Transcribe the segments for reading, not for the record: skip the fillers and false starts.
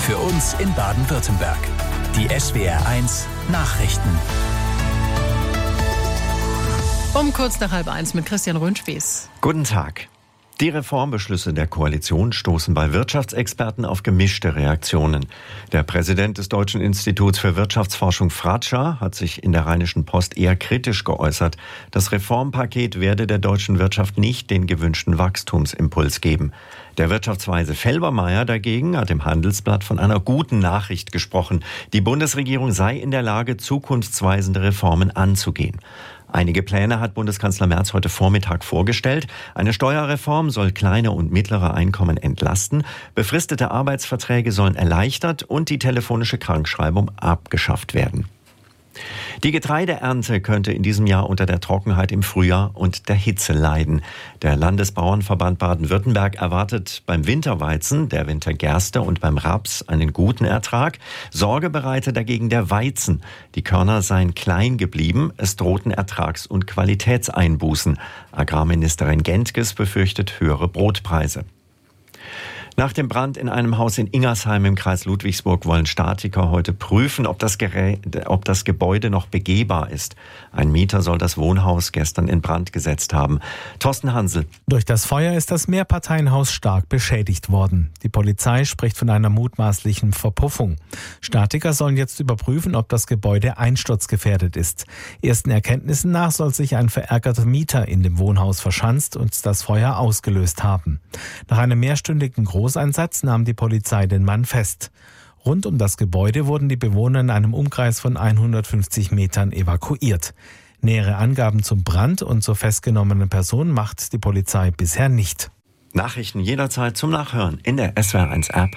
Für uns in Baden-Württemberg. Die SWR1 Nachrichten. Um kurz nach 12:30 mit Christian Röhnspieß. Guten Tag. Die Reformbeschlüsse der Koalition stoßen bei Wirtschaftsexperten auf gemischte Reaktionen. Der Präsident des Deutschen Instituts für Wirtschaftsforschung Fratscher hat sich in der Rheinischen Post eher kritisch geäußert. Das Reformpaket werde der deutschen Wirtschaft nicht den gewünschten Wachstumsimpuls geben. Der Wirtschaftsweise Felbermayr dagegen hat im Handelsblatt von einer guten Nachricht gesprochen. Die Bundesregierung sei in der Lage, zukunftsweisende Reformen anzugehen. Einige Pläne hat Bundeskanzler Merz heute Vormittag vorgestellt. Eine Steuerreform soll kleine und mittlere Einkommen entlasten, befristete Arbeitsverträge sollen erleichtert und die telefonische Krankschreibung abgeschafft werden. Die Getreideernte könnte in diesem Jahr unter der Trockenheit im Frühjahr und der Hitze leiden. Der Landesbauernverband Baden-Württemberg erwartet beim Winterweizen, der Wintergerste und beim Raps einen guten Ertrag. Sorge bereite dagegen der Weizen. Die Körner seien klein geblieben, es drohten Ertrags- und Qualitätseinbußen. Agrarministerin Gentges befürchtet höhere Brotpreise. Nach dem Brand in einem Haus in Ingersheim im Kreis Ludwigsburg wollen Statiker heute prüfen, ob das Gebäude noch begehbar ist. Ein Mieter soll das Wohnhaus gestern in Brand gesetzt haben. Thorsten Hansel. Durch das Feuer ist das Mehrparteienhaus stark beschädigt worden. Die Polizei spricht von einer mutmaßlichen Verpuffung. Statiker sollen jetzt überprüfen, ob das Gebäude einsturzgefährdet ist. Ersten Erkenntnissen nach soll sich ein verärgerter Mieter in dem Wohnhaus verschanzt und das Feuer ausgelöst haben. Nach einem mehrstündigen Großeinsatz nahm die Polizei den Mann fest. Rund um das Gebäude wurden die Bewohner in einem Umkreis von 150 Metern evakuiert. Nähere Angaben zum Brand und zur festgenommenen Person macht die Polizei bisher nicht. Nachrichten jederzeit zum Nachhören in der SWR1-App.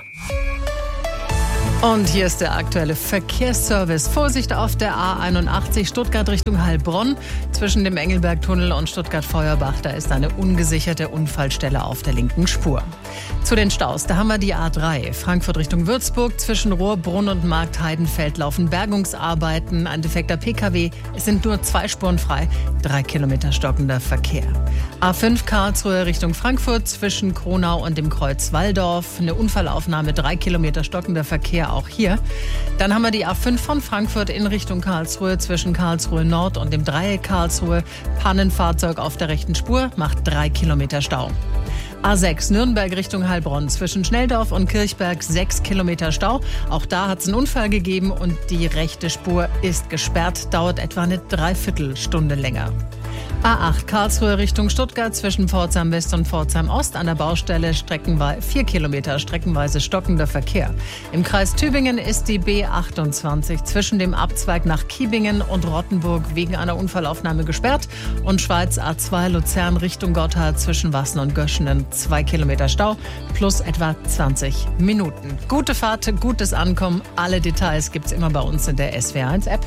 Und hier ist der aktuelle Verkehrsservice. Vorsicht auf der A81 Stuttgart Richtung Heilbronn. Zwischen dem Engelbergtunnel und Stuttgart-Feuerbach, da ist eine ungesicherte Unfallstelle auf der linken Spur. Zu den Staus, da haben wir die A3. Frankfurt Richtung Würzburg. Zwischen Rohrbrunn und Marktheidenfeld laufen Bergungsarbeiten. Ein defekter PKW. Es sind nur 2 Spuren frei. 3 Kilometer stockender Verkehr. A5 Karlsruhe Richtung Frankfurt. Zwischen Kronau und dem Kreuz Walldorf. Eine Unfallaufnahme, 3 Kilometer stockender Verkehr. Auch hier. Dann haben wir die A5 von Frankfurt in Richtung Karlsruhe zwischen Karlsruhe Nord und dem Dreieck Karlsruhe. Pannenfahrzeug auf der rechten Spur macht 3 Kilometer Stau. A6 Nürnberg Richtung Heilbronn zwischen Schnelldorf und Kirchberg 6 Kilometer Stau. Auch da hat es einen Unfall gegeben und die rechte Spur ist gesperrt, dauert etwa eine Dreiviertelstunde länger. A8 Karlsruhe Richtung Stuttgart zwischen Pforzheim West und Pforzheim Ost an der Baustelle 4 Kilometer streckenweise stockender Verkehr. Im Kreis Tübingen ist die B28 zwischen dem Abzweig nach Kiebingen und Rottenburg wegen einer Unfallaufnahme gesperrt und Schweiz A2 Luzern Richtung Gotthard zwischen Wassen und Göschenen 2 Kilometer Stau plus etwa 20 Minuten. Gute Fahrt, gutes Ankommen. Alle Details gibt's immer bei uns in der SWR1-App.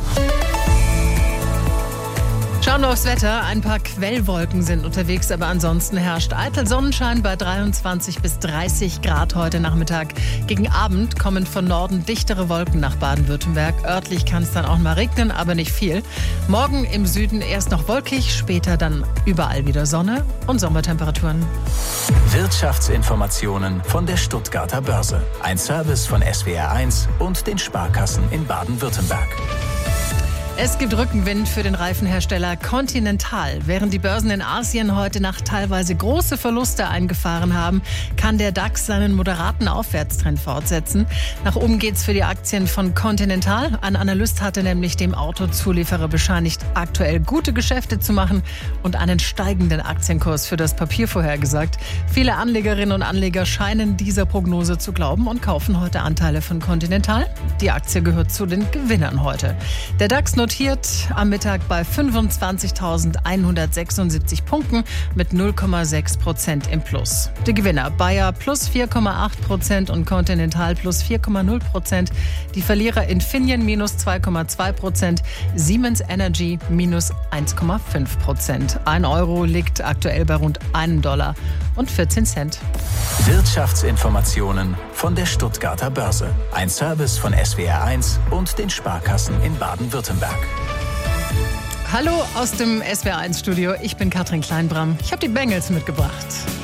Schauen wir aufs Wetter. Ein paar Quellwolken sind unterwegs, aber ansonsten herrscht eitel Sonnenschein bei 23 bis 30 Grad heute Nachmittag. Gegen Abend kommen von Norden dichtere Wolken nach Baden-Württemberg. Örtlich kann es dann auch mal regnen, aber nicht viel. Morgen im Süden erst noch wolkig, später dann überall wieder Sonne und Sommertemperaturen. Wirtschaftsinformationen von der Stuttgarter Börse. Ein Service von SWR1 und den Sparkassen in Baden-Württemberg. Es gibt Rückenwind für den Reifenhersteller Continental. Während die Börsen in Asien heute Nacht teilweise große Verluste eingefahren haben, kann der DAX seinen moderaten Aufwärtstrend fortsetzen. Nach oben geht's für die Aktien von Continental. Ein Analyst hatte nämlich dem Autozulieferer bescheinigt, aktuell gute Geschäfte zu machen und einen steigenden Aktienkurs für das Papier vorhergesagt. Viele Anlegerinnen und Anleger scheinen dieser Prognose zu glauben und kaufen heute Anteile von Continental. Die Aktie gehört zu den Gewinnern heute. Der DAX notiert am Mittag bei 25.176 Punkten mit 0,6% im Plus. Die Gewinner Bayer plus 4,8% und Continental plus 4,0%. Die Verlierer Infineon minus 2,2%, Siemens Energy minus 1,5%. 1 Euro liegt aktuell bei rund $1 und 14 Cent. Wirtschaftsinformationen von der Stuttgarter Börse. Ein Service von SWR1 und den Sparkassen in Baden-Württemberg. Hallo aus dem SWR1-Studio. Ich bin Katrin Kleinbram. Ich habe die Bengals mitgebracht.